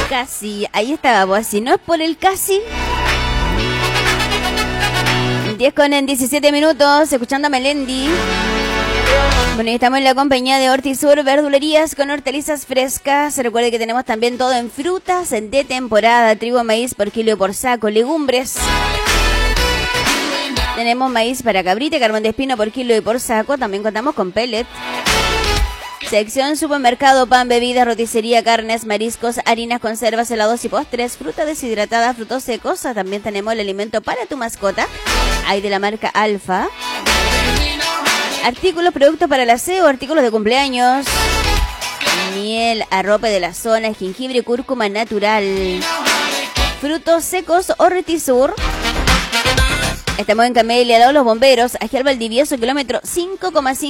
Casi, ahí estaba, pues, si no es por el casi. 10:17, escuchando a Melendi. Bueno, y estamos en la compañía de Hortisur, verdulerías con hortalizas frescas. Recuerde que tenemos también todo en frutas de temporada, trigo, maíz por kilo y por saco, legumbres. Tenemos maíz para cabrita, carbón de espino por kilo y por saco. También contamos con pellet. Sección supermercado, pan, bebidas, roticería, carnes, mariscos, harinas, conservas, helados y postres, fruta deshidratada, frutos secos. También tenemos el alimento para tu mascota. Hay de la marca Alfa. Artículos, productos para el aseo, artículos de cumpleaños. Miel, arrope de la zona, jengibre, cúrcuma natural. Frutos secos, Hortisur. Estamos en Camelia, al lado de los bomberos, Agial Valdivieso, kilómetro 5,5.